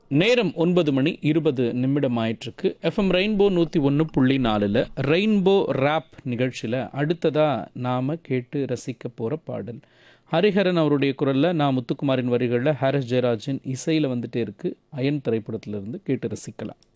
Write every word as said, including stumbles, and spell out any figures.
நேரம் ஒன்பது மணி இருபது நிமிடம் ஆயிற்றுக்கு. எஃப்எம் ரெயின்போ நூற்றி ஒன்று புள்ளி நாலில் ரெயின்போ ரேப் நிகழ்ச்சியில் அடுத்ததாக நாம் கேட்டு ரசிக்க போகிற பாடல் ஹரிஹரன் அவருடைய குரலில், நான் முத்துக்குமாரின் வரிகளில், ஹாரிஸ் ஜெயராஜின் இசையில் வந்துட்டே இருக்குது. அயன் திரைப்படத்திலிருந்து கேட்டு ரசிக்கலாம்.